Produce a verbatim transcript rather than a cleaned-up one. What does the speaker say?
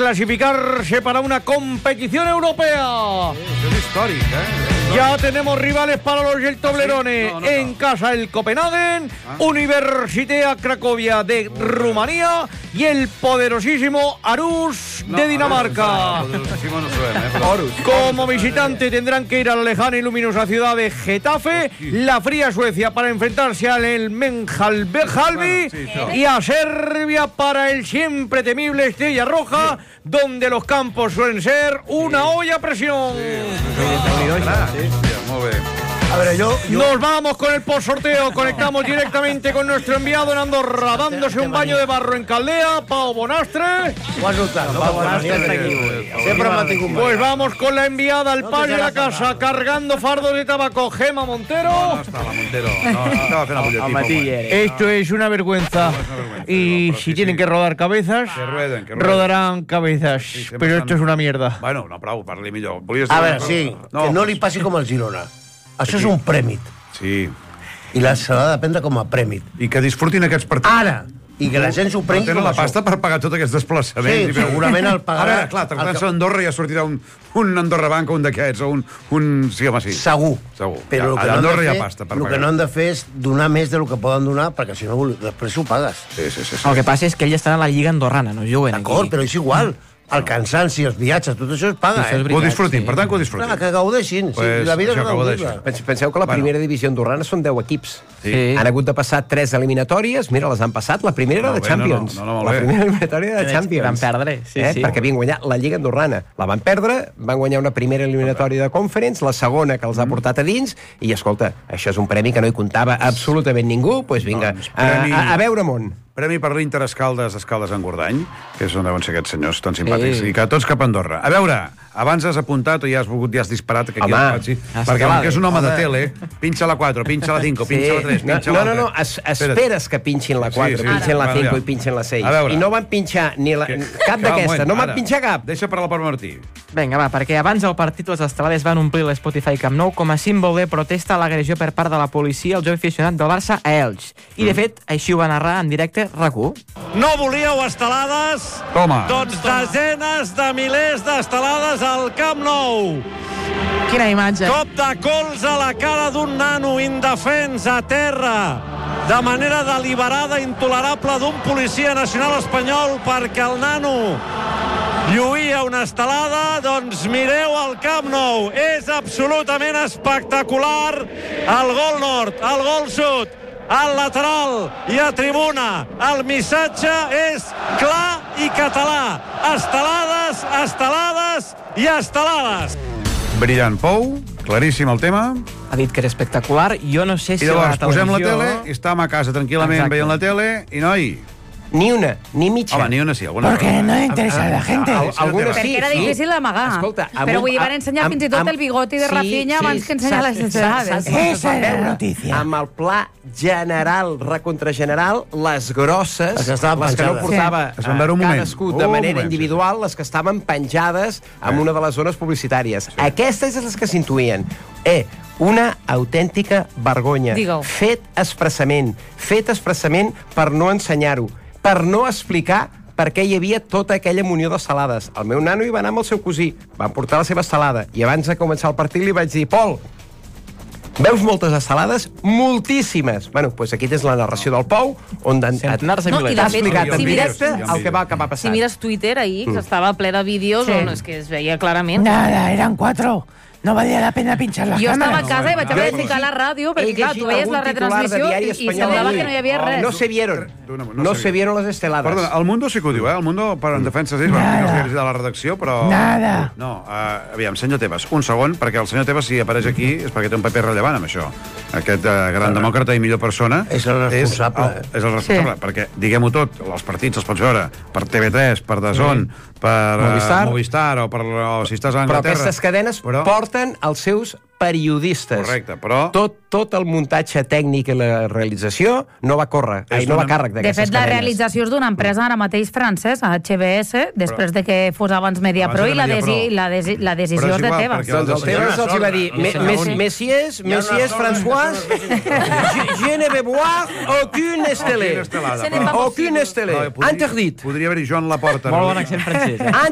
clasificarse para una competición europea. Es histórico, ¿eh? Ya tenemos rivales para los del Toblerone. ¿Ah, sí? No, no, en no. casa el Copenhagen, ¿Ah? Universitea Cracovia de oh, Rumanía y el poderosísimo Aarhus No, de Dinamarca. A veure, poderosísimo no sabem, eh? Però... Horus. Como visitante tendrán que ir a la lejana y luminosa ciudad de Getafe, la fría Suecia para enfrentarse al Menjalbi Bueno, sí, això. y a Serbia para el siempre temible Estrella Roja, donde los campos suelen ser una olla a presión. Sí, molt bé. A ver, yo... yo... Nos vamos con el postsorteo, conectamos directamente con nuestro enviado en Andorra, dándose un baño de barro en Caldea, Pau Bonastre. Ho has notat, no? Pau Bonastre Sempre aquí, aquí. Sempre m'ha tingut un Pues baño. vamos con la enviada al pal de la casa, cargando fardos de tabaco, Gema Montero. No, no està la Montero. No, estava fent el butlletí. Al matí ja era. Esto es una vergüenza. Y pero si sí, tienen sí. que rodar cabezas, Que rueden, que rueden. rodarán cabezas. sempre Pero estan- esto es una mierda. Bueno, no, prou, parli millor. Volies A dir veure, una sí, cosa? que no li passi com al Girona. Això és un prèmit. Sí. I la se l'ha de prendre com a prèmit. I que disfrutin aquests partits. Ara! I que la gent s'ho Però prengui tenen com la això. pasta per pagar tots aquests desplaçaments. Sí, i fer- segurament el pagarà- A veure, clar, el tractant-se que- d'Andorra ja sortirà un, un Andorra Bank o un d'aquests, o un, un... Sí, home, sí. Segur. Segur. Però el Ja, que, a no han Andorra de hi ha fer, pasta per el pagar. que no han de fer és donar més del que poden donar, perquè si no després ho pagues. Sí, sí, sí. sí. El que passa és que ell està a la Lliga Andorrana, no juguen aquí. D'acord, però és igual. El cansanci, els viatges, tot això es paga, Això és eh? Que ho veritat, disfrutin, sí. per tant, que ho disfrutin. Clar, que gaudeixin. Pues Sí, la vida és això, que gaudir-la. gaudeixin. Pens- Penseu que la Bueno. primera divisió andorrana són deu equips. Sí. Han hagut de passar tres eliminatòries. Mira, les han passat. La primera era Molt de bé, no, Champions. no, no, molt la bé. primera eliminatòria de Que Champions. van perdre, sí, eh? sí. Perquè havien guanyat la Lliga Andorrana. La van perdre, van guanyar una primera eliminatòria de Conference, la segona que els Mm. ha portat a dins, i, escolta, això és un premi que no hi comptava absolutament ningú. Doncs pues vinga, Doncs, a, premi- a, a veure món. Premi per l'Inter Escaldes, Escaldes Engordany, que és on deuen ser aquests senyors tan simpàtics, Sí. i que tots cap a Andorra. A veure, abans has apuntat o ja has volgut, ja has disparat, que aquí Home, el sí, has perquè acabat. com que és un home de tele, pinxa la quatre, pinxa la cinco, pinxa la tres, no, pinxa no, l'altra. no, no, es, Espera't. esperes que pinxin la quatre, Sí, sí. pinxin la Ara. cinco Bueno, i pinxin la seis. a veure. I no van pinxar ni la, Que- cap que, d'aquesta, un moment, no van ara. pinxar cap. Deixa parlar per Martí. Vinga, va, perquè abans del partit les estelades van omplir l'Spotify Camp Nou com a símbol de protesta a l'agressió per part de la policia al joc aficionat del Barça a Elx. I, de fet, així ho va narrar en directe RAC u. No volíeu estelades? Toma. Doncs desenes de milers d'estelades al Camp Nou. Quina imatge. Cop de cols a la cara d'un nano indefens a terra de manera deliberada i intolerable d'un policia nacional espanyol perquè el nano lluïa una estelada. Doncs mireu el Camp Nou. És absolutament espectacular. El gol nord, el gol sud, al lateral i a tribuna. El missatge és clar i català. Estelades, estelades i estelades. Brillant, Pou, claríssim el tema. Ha dit que era espectacular. Jo no sé si I llavors la posem la televisió... tele i estàvem a casa tranquil·lament Exacte. veient la tele i, noi, Ni una, ni mitja. home, ni una sí, alguna Porque no le interesa a la gente. Al- algunes Perquè sí, era sí. difícil d'amagar. Escolta, amb Però un- vull dir, van ensenyar amb- fins i tot amb- el bigoti de sí, Rafinha sí, abans que ensenyar saps- les estelades. saps- saps- Esa era la veure, noticia. Amb el pla general, recontrageneral, les grosses, Les que estaven les que no penjades. portava Es van veure un eh, moment. cadascú Un de manera moment, sí, individual, les que estaven penjades en una de les zones publicitàries. Aquestes són les que s'intuïen. Eh, una autèntica vergonya. Digue-ho. Fet expressament. Fet expressament per no ensenyar-ho. Per no explicar per què hi havia tota aquella munió de salades. El meu nano hi va anar amb el seu cosí, van portar la seva salada, i abans de començar el partit li vaig dir: Pol, veus moltes estelades? Moltíssimes. Bueno, doncs aquí tens la narració del Pou, on t'ha Centenars de No, i de milers. fet, explicat en si mires- directe el que va acabar Si passant. mires Twitter ahir, que estava ple de vídeos Sí. on és que es veia clarament. Nada, eran cuatro. No valía la pena pinchar la Jo estava cámara. a casa i vaig haver de bueno, ficar la ràdio, He perquè clar, llegit tu veies la algun titular de retransmissió diari i, i espanyol semblava avui. que no hi havia res. No se vieron. No, no No se- se vieron les esteladas. Perdona, el Mundo sí que ho diu, eh? El Mundo, per en defensa d'ells, van dir els diaris de la redacció, però... Nada. No, uh, aviam, senyor Tebas, un segon, perquè el senyor Tebas, si apareix aquí, és perquè té un paper rellevant amb això. Aquest uh, gran demòcrata i millor persona... És el responsable. És, el, és el responsable, sí. Perquè, diguem-ho tot, els partits els pots veure per T V tres, per D A Z N, per uh, Movistar. Movistar, o, per, o si estàs a Però Anglaterra... aquestes cadenes Però- porten els seus periodistes. Correcte, però- Tot, tot el muntatge tècnic i la realització no va córrer, ai, És no va una- a càrrec De d'aquestes fet, la cadenes. realització és d'una empresa ara mateix francesa, H B S, després de que fos abans Mediapro, Abans i la, era desi Mediapro. la, desi la Però decisió és és de igual, teva. perquè Doncs el Hi ha Tebas una els hi va sorda, dir: no? "Me- Hi ha una mes- sorda. Messieurs, Hi ha una Messieurs sorda, François, no je, je ne vais boire aucune estelée. estelada, Ce n'est però- pas Aucune estelée. Però podria- Interdit. Podria haver-hi Joan Laporta. Molt bon accent francès, eh?